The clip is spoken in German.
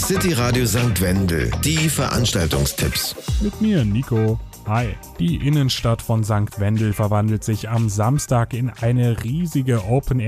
City Radio St. Wendel, die Veranstaltungstipps. Mit mir, Nico. Hi. Die Innenstadt von St. Wendel verwandelt sich am Samstag in eine riesige